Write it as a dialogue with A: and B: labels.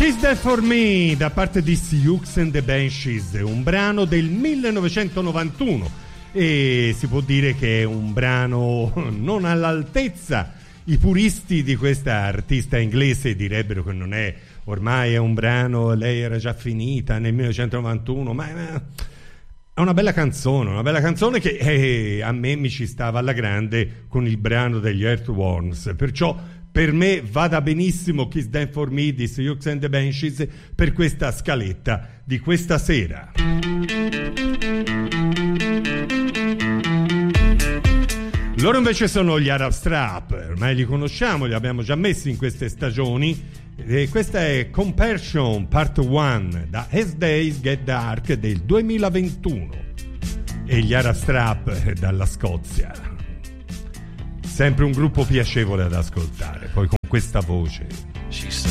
A: Kiss That For Me da parte di Sioux and the Banshees, un brano del 1991 e si può dire che è un brano non all'altezza. I puristi di questa artista inglese direbbero che non è, ormai è un brano, lei era già finita nel 1991, ma è una bella canzone che a me mi ci stava alla grande con il brano degli Earthworms, perciò per me vada benissimo Kiss Them For Me di Sioux and the Banshees per questa scaletta di questa sera. Loro invece sono gli Arab Strap, ormai li conosciamo, li abbiamo già messi in queste stagioni, e questa è Compersion Part 1 da As Days Get Dark del 2021 e gli Arab Strap dalla Scozia. Sempre un gruppo piacevole ad ascoltare, poi con questa voce.